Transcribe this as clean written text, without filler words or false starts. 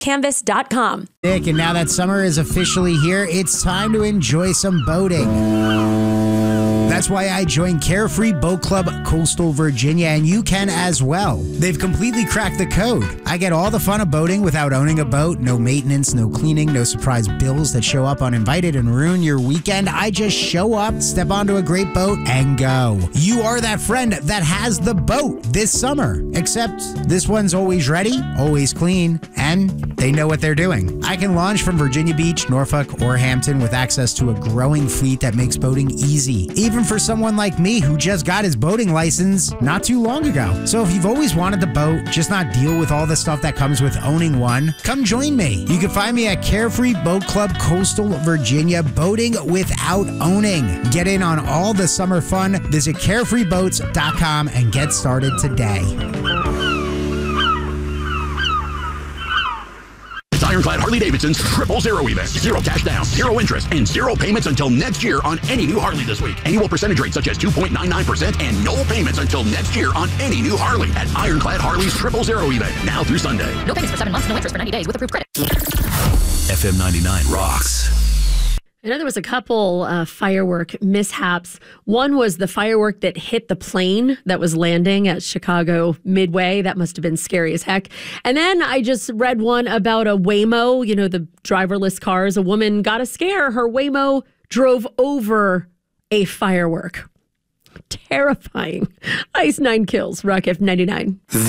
Canvas.com. Nick, and now that summer is officially here, it's time to enjoy some boating. That's why I joined Carefree Boat Club Coastal Virginia, and you can as well. They've completely cracked the code. I get all the fun of boating without owning a boat. No maintenance, no cleaning, no surprise bills that show up uninvited and ruin your weekend. I just show up, step onto a great boat, and go. You are that friend that has the boat this summer. Except this one's always ready, always clean, and they know what they're doing. I can launch from Virginia Beach, Norfolk, or Hampton with access to a growing fleet that makes boating easy. Even for someone like me who just got his boating license not too long ago. So if you've always wanted to boat, just not deal with all the stuff that comes with owning one, come join me. You can find me at Carefree Boat Club Coastal Virginia, boating without owning. Get in on all the summer fun. Visit carefreeboats.com and get started today. Ironclad Harley-Davidson's 000 event. 0 cash down, 0 interest, and 0 payments until next year on any new Harley this week. Annual percentage rates such as 2.99% and no payments until next year on any new Harley at Ironclad Harley's 000 event. Now through Sunday. No payments for 7 months, no interest for 90 days with approved credit. FM 99 rocks. I know there was a couple firework mishaps. One was the firework that hit the plane that was landing at Chicago Midway. That must have been scary as heck. And then I just read one about a Waymo, you know, the driverless cars. A woman got a scare. Her Waymo drove over a firework. Terrifying. Ice 9 kills. Rock F99.